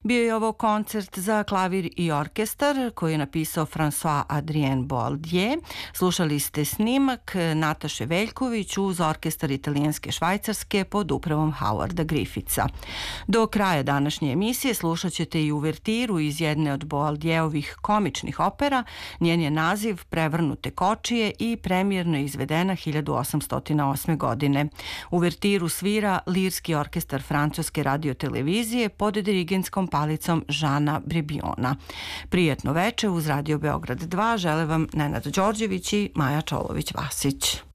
Bio je ovo koncert za klavir i orkestar koji je napisao François-Adrien Boaldier. Slušali ste snimak Nataše Veljković uz orkestar italijanske Švajcarske pod upravom Howarda Griffitha. Do kraja današnje emisije slušat ćete i uvertiru iz jedne od Boaldierovih komičnih opera. Njen je naziv Prevrnute kočije i premijerno izvedena 1808. godine. Uvertiru svira Lirski orkestar Francuske radiotelevizije pod dirigentskom palicom Žana Brebiona. Prijetno veče uz Radio Beograd 2 žele vam Nenad Đorđević i Maja Čolović-Vasić.